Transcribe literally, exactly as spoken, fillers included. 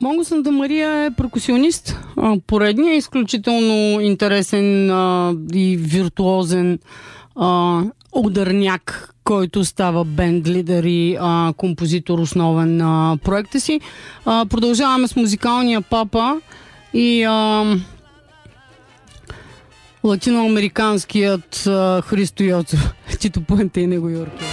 Монго Сантамария е перкусионист. Поредният изключително интересен а, и виртуозен а, ударняк, който става бенд лидер и а, композитор основен на проекта си. А, продължаваме с музикалния папа и а, латиноамериканският а, Христо Йоцев, Тито Пуенте и него Йорки.